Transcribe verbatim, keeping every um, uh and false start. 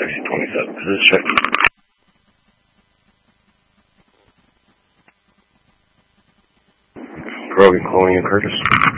Taxi twenty-seven, this is check. Grogan calling in Curtis.